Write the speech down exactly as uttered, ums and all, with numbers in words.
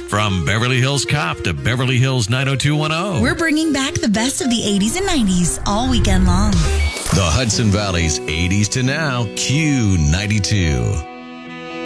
From Beverly Hills Cop to Beverly Hills nine oh two one oh. We're bringing back the best of the eighties and nineties all weekend long. The Hudson Valley's eighties to now, Q ninety-two.